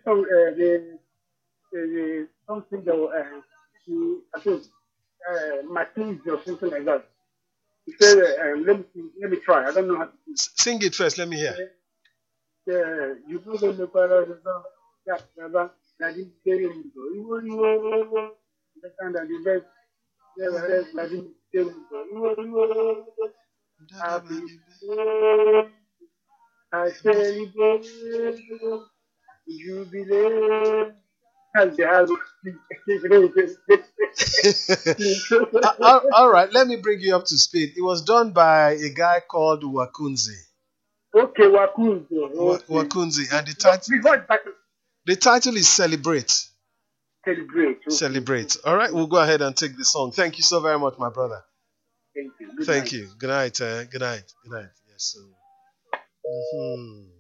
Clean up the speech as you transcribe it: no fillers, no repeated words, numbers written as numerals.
song, the something that I think Martins or something like that. He said, let me try. I don't know how to sing. Sing it first. Let me hear. You go to the parallel, yeah, that is very good. You understand that the best, that is very good. Happy birthday, I celebrate jubilee. Has the house. All right, let me bring you up to speed. It was done by a guy called Wakunzi. Okay, Wakuz. Okay. Wakunzi, and Before the title is Celebrate. celebrate. Okay. Celebrate. All right, we'll go ahead and take the song. Thank you so very much, my brother. Thank you. Good Thank night. you. Good night. Good night. Good night. Yes. So, mhm.